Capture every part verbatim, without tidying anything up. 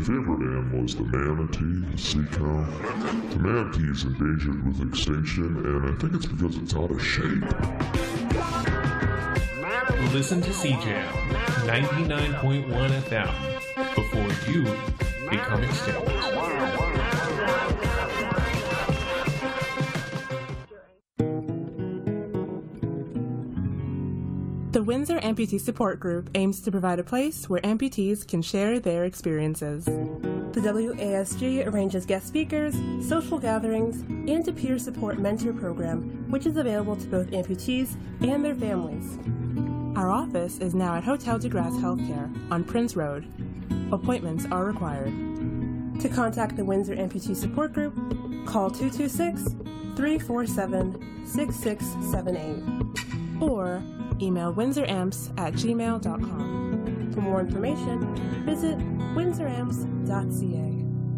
favorite animal is the manatee, the sea cow. The manatee is endangered with extinction, and I think it's because it's out of shape. Listen to C J M ninety-nine point one F M before you become extinct. The Windsor Amputee Support Group aims to provide a place where amputees can share their experiences. The W A S G arranges guest speakers, social gatherings, and a peer support mentor program, which is available to both amputees and their families. Our office is now at Hotel de Grace Healthcare on Prince Road. Appointments are required. To contact the Windsor Amputee Support Group, call two two six, three four seven, six six seven eight or email windsoramps at gmail dot com. For more information, visit windsor amps dot c a.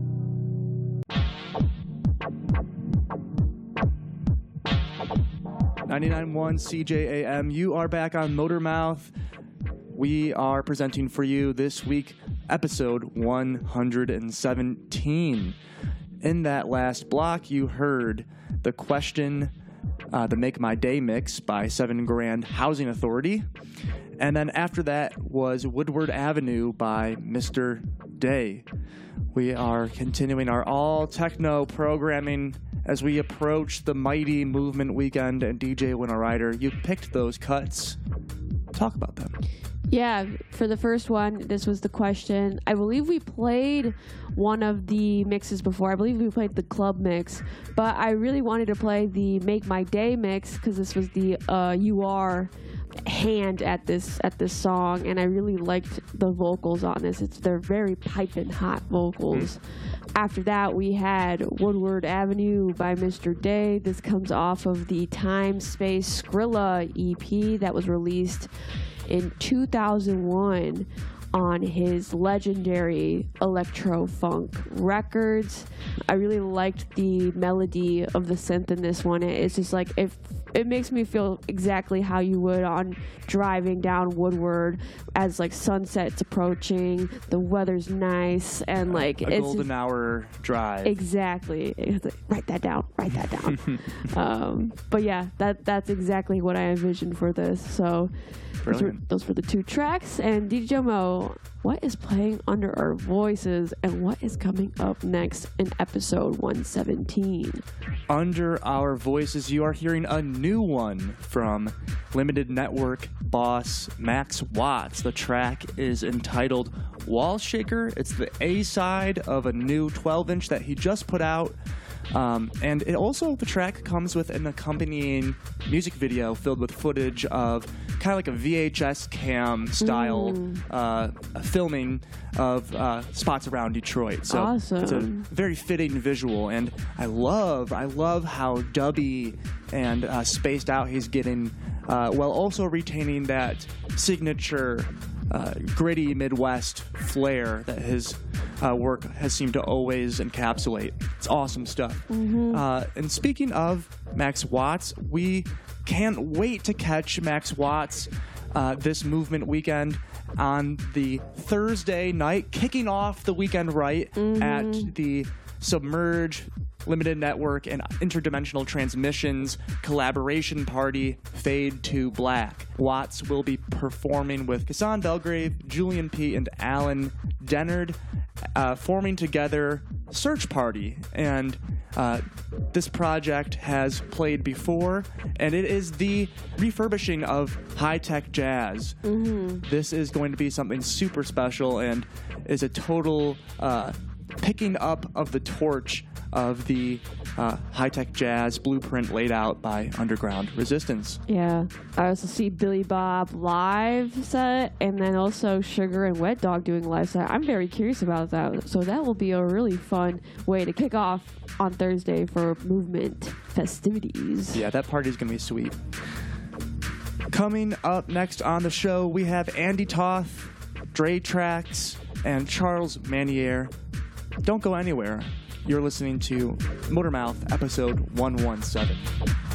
ninety-nine point one C J A M, you are back on Motormouth. We are presenting for you this week episode one hundred seventeen. In that last block, you heard the question, uh, the Make My Day mix by Seven Grand Housing Authority. And then after that was Woodward Avenue by Mister Day. We are continuing our all-techno programming as we approach the mighty Movement Weekend. And D J Winter Rider, you picked those cuts. Talk about them. Yeah, for the first one, this was the question. I believe we played one of the mixes before. I believe we played the club mix, but I really wanted to play the Make My Day mix because this was the uh, U R hand at this at this song, and I really liked the vocals on this. It's they're very piping hot vocals. After that, we had Woodward Avenue by Mister Day. This comes off of the Time Space Skrilla E P that was released in two thousand one on his legendary Electro Funk Records. I really liked the melody of the synth in this one. It's just like, if it makes me feel exactly how you would on driving down Woodward as like sunset's approaching, the weather's nice, and like a it's golden just, hour drive. Exactly. It's like, write that down. Write that down. um, but yeah, that that's exactly what I envisioned for this. So those were, those were the two tracks. And D J Mo, what is playing under our voices, and what is coming up next in episode one seventeen? Under our voices, you are hearing a new one from Limited Network boss Max Watts. The track is entitled Wall Shaker. It's the A-side of a new twelve inch that he just put out. Um, and it also, the track comes with an accompanying music video filled with footage of kind of like a V H S cam style mm. uh, filming of uh, spots around Detroit. So awesome. It's a very fitting visual, and I love, I love how dubby and uh, spaced out he's getting, uh, while also retaining that signature uh, gritty Midwest flair that his uh, work has seemed to always encapsulate. It's awesome stuff. Mm-hmm. Uh, and speaking of Max Watts, we can't wait to catch Max Watts uh, this Movement Weekend on the Thursday night, kicking off the weekend right mm-hmm. at the Submerge Limited Network and Interdimensional Transmissions collaboration party, Fade to Black. Watts will be performing with Kassan Belgrave, Julian P., and Alan Dennard, uh, forming together Search Party. And uh, this project has played before, and it is the refurbishing of high-tech jazz. Mm-hmm. This is going to be something super special and is a total uh, picking up of the torch of the uh, high-tech jazz blueprint laid out by Underground Resistance. Yeah. I also see Billy Bob live set, and then also Sugar and Wet Dog doing a live set. I'm very curious about that. So that will be a really fun way to kick off on Thursday for Movement festivities. Yeah, that party's going to be sweet. Coming up next on the show, we have Andy Toth, Dre Trax, and Charles Manier. Don't go anywhere. You're listening to Motormouth, episode one seventeen.